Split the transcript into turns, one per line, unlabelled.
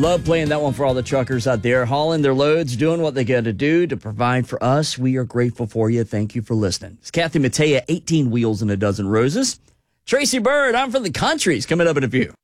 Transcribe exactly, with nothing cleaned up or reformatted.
Love playing that one for all the truckers out there, hauling their loads, doing what they got to do to provide for us. We are grateful for you. Thank you for listening. It's Kathy Mattea, eighteen Wheels and a Dozen Roses. Tracy Bird, I'm from the country, is coming up in a few.